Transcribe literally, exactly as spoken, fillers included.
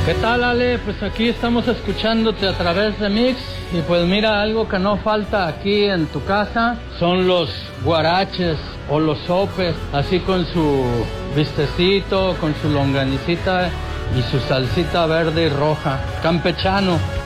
¿Qué tal, Ale? Pues aquí estamos escuchándote a través de Mix. Y pues mira, algo que no falta aquí en tu casa son los guaraches o los sopes, así con su vistecito, con su longanicita y su salsita verde y roja. Campechano.